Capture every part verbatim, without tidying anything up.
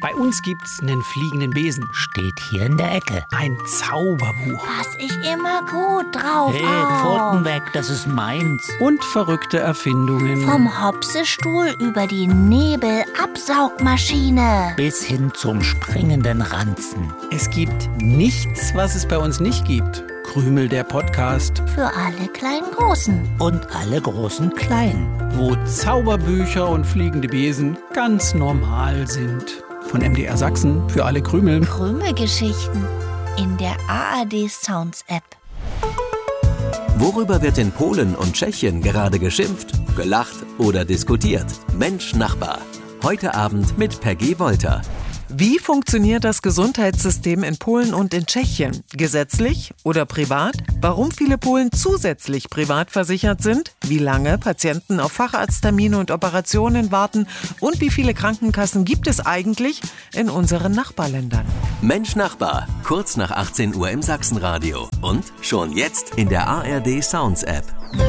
Bei uns gibt's einen fliegenden Besen. Steht hier in der Ecke. Ein Zauberbuch. Pass ich immer gut drauf Hey, auf. Pfoten weg, das ist meins. Und verrückte Erfindungen. Vom Hopsestuhl über die Nebelabsaugmaschine. Bis hin zum springenden Ranzen. Es gibt nichts, was es bei uns nicht gibt. Krümel, der Podcast. Für alle kleinen Großen. Und alle großen Kleinen. Wo Zauberbücher und fliegende Besen ganz normal sind. Von M D R Sachsen für alle Krümel. Krümelgeschichten in der A R D Sounds App. Worüber wird in Polen und Tschechien gerade geschimpft, gelacht oder diskutiert? Mensch Nachbar. Heute Abend mit Peggy Wolter. Wie funktioniert das Gesundheitssystem in Polen und in Tschechien? Gesetzlich oder privat? Warum viele Polen zusätzlich privat versichert sind? Wie lange Patienten auf Facharzttermine und Operationen warten? Und wie viele Krankenkassen gibt es eigentlich in unseren Nachbarländern? Mensch Nachbar, kurz nach achtzehn Uhr im Sachsenradio. Und schon jetzt in der A R D Sounds App.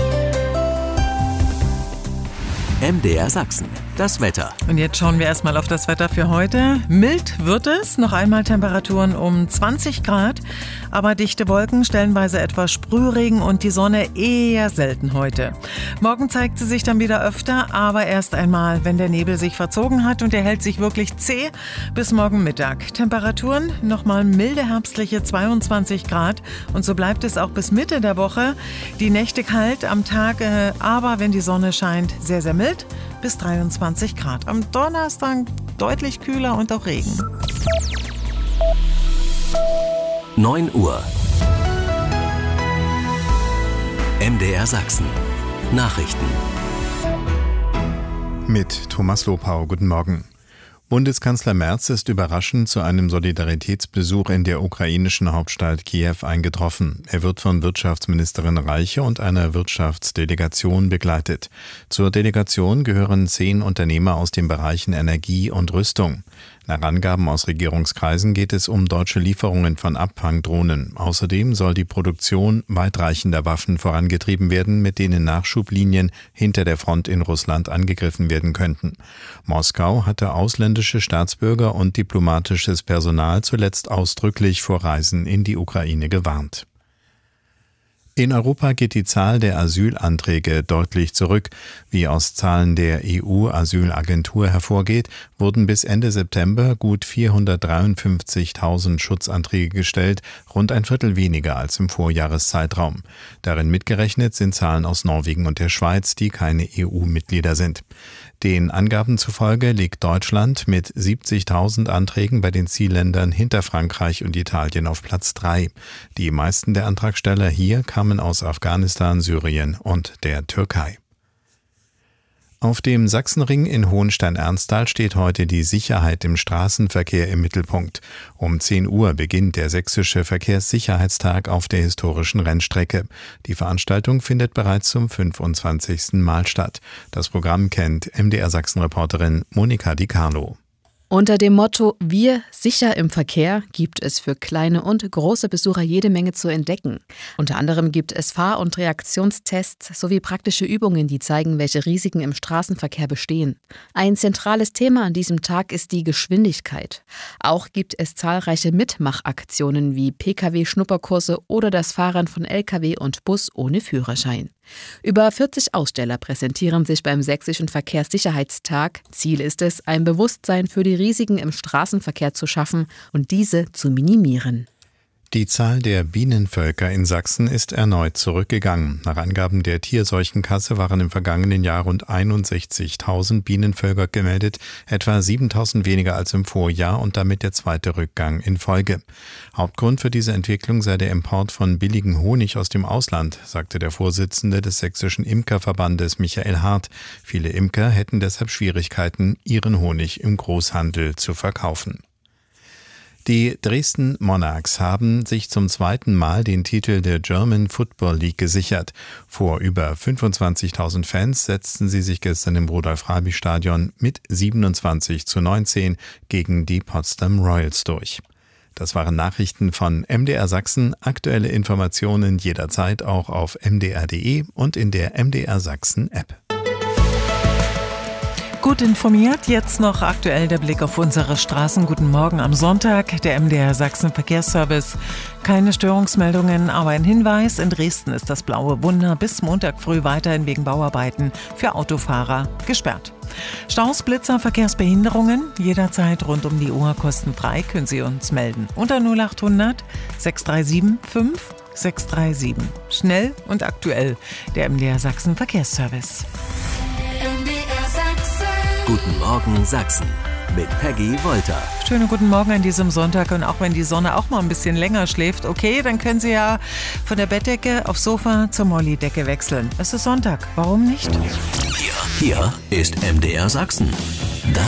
M D R Sachsen, das Wetter. Und jetzt schauen wir erstmal auf das Wetter für heute. Mild wird es, noch einmal Temperaturen um zwanzig Grad, aber dichte Wolken, stellenweise etwas Sprühregen und die Sonne eher selten heute. Morgen zeigt sie sich dann wieder öfter, aber erst einmal, wenn der Nebel sich verzogen hat, und er hält sich wirklich zäh bis morgen Mittag. Temperaturen nochmal milde herbstliche zweiundzwanzig Grad und so bleibt es auch bis Mitte der Woche. Die Nächte kalt am Tag, äh, aber wenn die Sonne scheint, sehr, sehr mild. Bis dreiundzwanzig Grad. Am Donnerstag deutlich kühler und auch Regen. neun Uhr. M D R Sachsen. Nachrichten. Mit Thomas Lopau. Guten Morgen. Bundeskanzler Merz ist überraschend zu einem Solidaritätsbesuch in der ukrainischen Hauptstadt Kiew eingetroffen. Er wird von Wirtschaftsministerin Reiche und einer Wirtschaftsdelegation begleitet. Zur Delegation gehören zehn Unternehmer aus den Bereichen Energie und Rüstung. Nach Angaben aus Regierungskreisen geht es um deutsche Lieferungen von Abfangdrohnen. Außerdem soll die Produktion weitreichender Waffen vorangetrieben werden, mit denen Nachschublinien hinter der Front in Russland angegriffen werden könnten. Moskau hatte ausländische Staatsbürger und diplomatisches Personal zuletzt ausdrücklich vor Reisen in die Ukraine gewarnt. In Europa geht die Zahl der Asylanträge deutlich zurück. Wie aus Zahlen der E U-Asylagentur hervorgeht, wurden bis Ende September gut vierhundertdreiundfünfzigtausend Schutzanträge gestellt, rund ein Viertel weniger als im Vorjahreszeitraum. Darin mitgerechnet sind Zahlen aus Norwegen und der Schweiz, die keine E U-Mitglieder sind. Den Angaben zufolge liegt Deutschland mit siebzigtausend Anträgen bei den Zielländern hinter Frankreich und Italien auf Platz drei. Die meisten der Antragsteller hier kamen aus Afghanistan, Syrien und der Türkei. Auf dem Sachsenring in Hohenstein-Ernsthal steht heute die Sicherheit im Straßenverkehr im Mittelpunkt. Um zehn Uhr beginnt der sächsische Verkehrssicherheitstag auf der historischen Rennstrecke. Die Veranstaltung findet bereits zum fünfundzwanzigsten Mal statt. Das Programm kennt M D R Sachsen-Reporterin Monika Di Carlo. Unter dem Motto „Wir sicher im Verkehr“ gibt es für kleine und große Besucher jede Menge zu entdecken. Unter anderem gibt es Fahr- und Reaktionstests sowie praktische Übungen, die zeigen, welche Risiken im Straßenverkehr bestehen. Ein zentrales Thema an diesem Tag ist die Geschwindigkeit. Auch gibt es zahlreiche Mitmachaktionen wie P K W-Schnupperkurse oder das Fahren von L K W und Bus ohne Führerschein. Über vierzig Aussteller präsentieren sich beim Sächsischen Verkehrssicherheitstag. Ziel ist es, ein Bewusstsein für die Risiken im Straßenverkehr zu schaffen und diese zu minimieren. Die Zahl der Bienenvölker in Sachsen ist erneut zurückgegangen. Nach Angaben der Tierseuchenkasse waren im vergangenen Jahr rund einundsechzigtausend Bienenvölker gemeldet, etwa siebentausend weniger als im Vorjahr und damit der zweite Rückgang in Folge. Hauptgrund für diese Entwicklung sei der Import von billigem Honig aus dem Ausland, sagte der Vorsitzende des Sächsischen Imkerverbandes Michael Hart. Viele Imker hätten deshalb Schwierigkeiten, ihren Honig im Großhandel zu verkaufen. Die Dresden Monarchs haben sich zum zweiten Mal den Titel der German Football League gesichert. Vor über fünfundzwanzigtausend Fans setzten sie sich gestern im Rudolf-Rabi-Stadion mit siebenundzwanzig zu neunzehn gegen die Potsdam Royals durch. Das waren Nachrichten von M D R Sachsen. Aktuelle Informationen jederzeit auch auf m d r punkt d e und in der M D R Sachsen App. Gut informiert, jetzt noch aktuell der Blick auf unsere Straßen. Guten Morgen am Sonntag, der M D R Sachsen Verkehrsservice. Keine Störungsmeldungen, aber ein Hinweis, in Dresden ist das blaue Wunder bis Montag früh weiterhin wegen Bauarbeiten für Autofahrer gesperrt. Staus, Blitzer, Verkehrsbehinderungen, jederzeit rund um die Uhr kostenfrei, können Sie uns melden. Unter null acht hundert sechs drei sieben fünf sechs drei sieben. Schnell und aktuell, der M D R Sachsen Verkehrsservice. Guten Morgen Sachsen mit Peggy Wolter. Schönen guten Morgen an diesem Sonntag, und auch wenn die Sonne auch mal ein bisschen länger schläft, okay, dann können Sie ja von der Bettdecke aufs Sofa zur Mollydecke wechseln. Es ist Sonntag, warum nicht? Hier, hier ist M D R Sachsen.